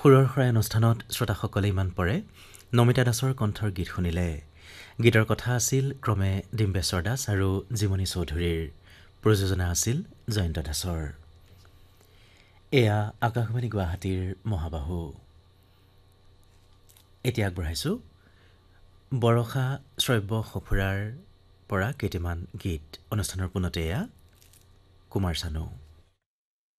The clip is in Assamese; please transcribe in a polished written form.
সুৰৰ শৰাই অনুষ্ঠানত শ্ৰোতাসকলে ইমান পৰে নমিতা দাসৰ কণ্ঠৰ গীত শুনিলে। গীতৰ কথা আছিল ক্ৰমে ডিম্বেশ্বৰ দাস আৰু জীমনী চৌধুৰীৰ। প্ৰযোজনা আছিল জয়ন্ত দাসৰ। এয়া আকাশবাণী গুৱাহাটীৰ মহাবাহু। এতিয়া আগবঢ়াইছোঁ বৰষা শ্ৰব্য সঁফুৰাৰ পৰা কেইটামান গীত। অনুষ্ঠানৰ পোনতে এয়া কুমাৰ চানু।